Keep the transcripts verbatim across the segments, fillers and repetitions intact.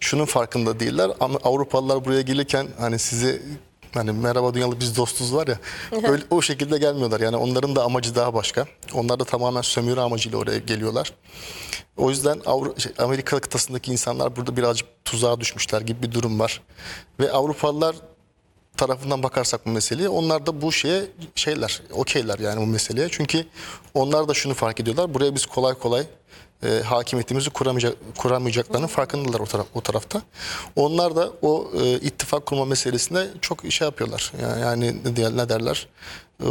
şunun farkında değiller. Ama Avrupalılar buraya gelirken hani size hani merhaba dünyalı biz dostuz var ya, öyle, o şekilde gelmiyorlar. Yani onların da amacı daha başka. Onlar da tamamen sömürü amacıyla oraya geliyorlar. O yüzden Avru şey, Amerika kıtasındaki insanlar burada birazcık tuzağa düşmüşler gibi bir durum var. Ve Avrupalılar tarafından bakarsak bu meseleye, onlar da bu şeye şeyler, okeyler yani bu meseleye. Çünkü onlar da şunu fark ediyorlar. Buraya biz kolay kolay e, hakimiyetimizi kuramayacak, kuramayacaklarının farkındalar o, taraf, o tarafta. Onlar da o e, ittifak kurma meselesinde çok şey yapıyorlar. Yani, yani ne, diye, ne derler? E,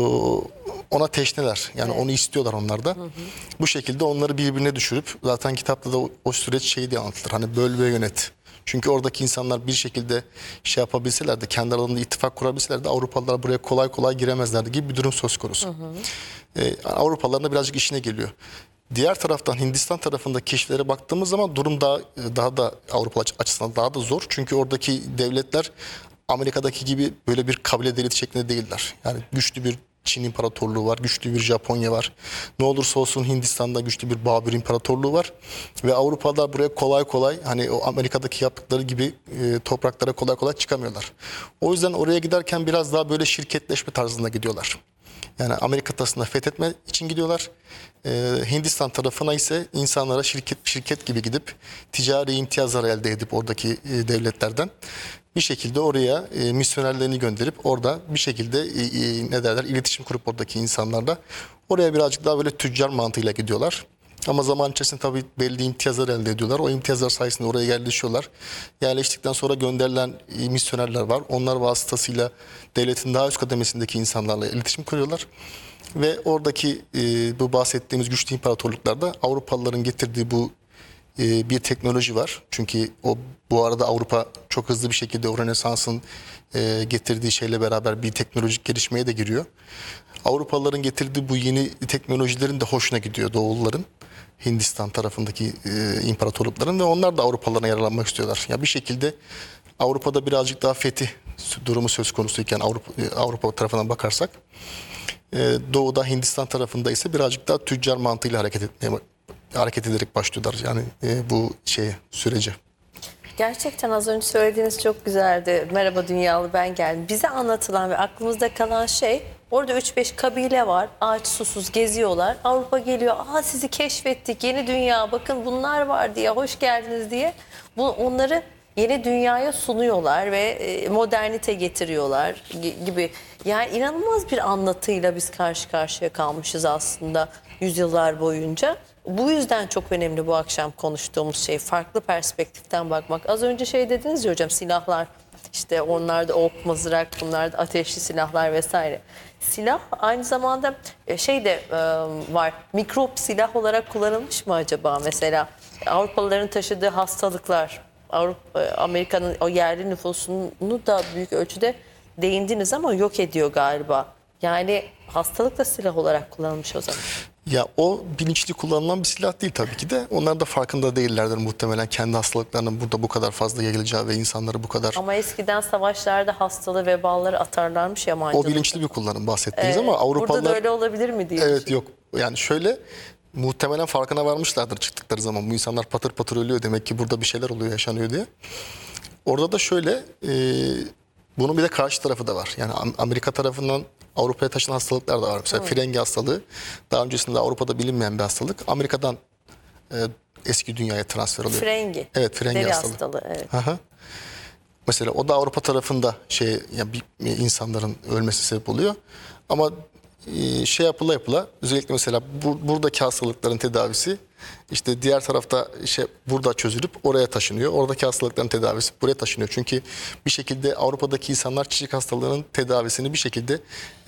ona teşneler. Yani evet. Onu istiyorlar onlar da. Hı hı. Bu şekilde onları birbirine düşürüp, zaten kitapta da o, o süreç şeyi diye anlatılır. Hani böl ve yönet. Çünkü oradaki insanlar bir şekilde şey yapabilselerdi, kendi aralarında ittifak kurabilselerdi, Avrupalılar buraya kolay kolay giremezlerdi gibi bir durum söz konusu. Hı hı. Ee, Avrupalıların da birazcık işine geliyor. Diğer taraftan Hindistan tarafında keşiflere baktığımız zaman durum daha daha da Avrupa açısından daha da zor. Çünkü oradaki devletler Amerika'daki gibi böyle bir kabile devleti şeklinde değiller. Yani güçlü bir Çin İmparatorluğu var, güçlü bir Japonya var. Ne olursa olsun Hindistan'da güçlü bir Babür İmparatorluğu var. Ve Avrupalılar buraya kolay kolay hani o Amerika'daki yaptıkları gibi e, topraklara kolay kolay çıkamıyorlar. O yüzden oraya giderken biraz daha böyle şirketleşme tarzında gidiyorlar. Yani Amerika kıtasını fethetme için gidiyorlar. Ee, Hindistan tarafına ise insanlara şirket şirket gibi gidip ticari imtiyazlar elde edip oradaki e, devletlerden bir şekilde oraya e, misyonerlerini gönderip orada bir şekilde e, e, ne derler iletişim kurup oradaki insanlarla oraya birazcık daha böyle tüccar mantığıyla gidiyorlar. Ama zaman içerisinde tabii belli imtiyazlar elde ediyorlar. O imtiyazlar sayesinde oraya yerleşiyorlar. Yerleştikten sonra gönderilen misyonerler var. Onlar vasıtasıyla devletin daha üst kademesindeki insanlarla iletişim kuruyorlar. Ve oradaki e, bu bahsettiğimiz güçlü imparatorluklarda Avrupalıların getirdiği bu e, bir teknoloji var. Çünkü o bu arada Avrupa çok hızlı bir şekilde o Rönesans'ın e, getirdiği şeyle beraber bir teknolojik gelişmeye de giriyor. Avrupalıların getirdiği bu yeni teknolojilerin de hoşuna gidiyor Doğulların. Hindistan tarafındaki e, imparatorlukların ve onlar da Avrupalılarına yararlanmak istiyorlar. Ya bir şekilde Avrupa'da birazcık daha fetih durumu söz konusuyken Avrupa, e, Avrupa tarafından bakarsak e, Doğu'da Hindistan tarafında ise birazcık daha tüccar mantığıyla hareket etmeye hareket ederek başlıyorlar yani e, bu şeye sürece. Gerçekten az önce söylediğiniz çok güzeldi. Merhaba dünyalı ben geldim. Bize anlatılan ve aklımızda kalan şey orada üç beş kabile var. Ağaç susuz geziyorlar. Avrupa geliyor. Aa sizi keşfettik. Yeni dünya bakın bunlar var diye hoş geldiniz diye. Bu, onları yeni dünyaya sunuyorlar ve modernite getiriyorlar gibi. Yani inanılmaz bir anlatıyla biz karşı karşıya kalmışız aslında yüzyıllar boyunca. Bu yüzden çok önemli bu akşam konuştuğumuz şey. Farklı perspektiften bakmak. Az önce şey dediniz ya hocam, silahlar. İşte onlar da ok, mızrak, bunlar da ateşli silahlar vesaire. Silah aynı zamanda şey de var. Mikrop silah olarak kullanılmış mı acaba mesela? Avrupalıların taşıdığı hastalıklar, Avrupa, Amerika'nın o yerli nüfusunu da büyük ölçüde değindiniz ama yok ediyor galiba. Yani hastalık da silah olarak kullanılmış o zaman. Ya o bilinçli kullanılan bir silah değil tabii ki de. Onlar da farkında değillerdir muhtemelen kendi hastalıklarının burada bu kadar fazla yayılacağı ve insanları bu kadar... Ama eskiden savaşlarda hastalığı, vebaları atarlarmış yabancılar. O bilinçli bir kullanım bahsettiğiniz evet, ama Avrupalılar... Burada da öyle olabilir mi diye. Evet yok. Yani şöyle muhtemelen farkına varmışlardır çıktıkları zaman. Bu insanlar patır patır ölüyor demek ki burada bir şeyler oluyor, yaşanıyor diye. Orada da şöyle... E, bunun bir de karşı tarafı da var. Yani Amerika tarafından Avrupa'ya taşınan hastalıklar da var. Mesela evet. Frengi hastalığı daha öncesinde Avrupa'da bilinmeyen bir hastalık. Amerika'dan e, eski dünyaya transfer oluyor. Frengi. Evet, frengi Deri hastalığı. hastalığı evet. Aha. Mesela o da Avrupa tarafında şey yani bir, insanların ölmesi sebep oluyor. Ama e, şey yapıla yapıla özellikle mesela bu, buradaki hastalıkların tedavisi işte diğer tarafta şey burada çözülüp oraya taşınıyor. Oradaki hastalıkların tedavisi buraya taşınıyor. Çünkü bir şekilde Avrupa'daki insanlar çiçek hastalığının tedavisini bir şekilde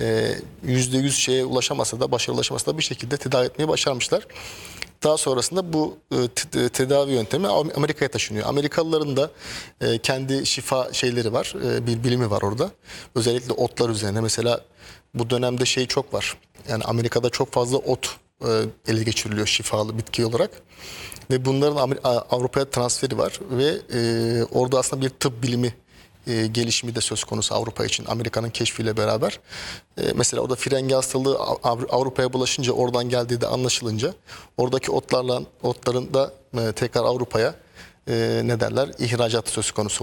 yüzde yüz şeye ulaşamasa da başarılı ulaşamasa da bir şekilde tedavi etmeyi başarmışlar. Daha sonrasında bu e, tedavi yöntemi Amerika'ya taşınıyor. Amerikalıların da e, kendi şifa şeyleri var, e, bir bilimi var orada. Özellikle otlar üzerine. Mesela bu dönemde şey çok var. Yani Amerika'da çok fazla ot e, ele geçiriliyor şifalı bitki olarak. Ve bunların Avrupa'ya transferi var ve e, orada aslında bir tıp bilimi E, gelişimi de söz konusu Avrupa için Amerika'nın keşfiyle beraber. E, mesela orada frengi hastalığı Avrupa'ya bulaşınca oradan geldiği de anlaşılınca oradaki otlarla otların da e, tekrar Avrupa'ya e, ne derler ihracatı söz konusu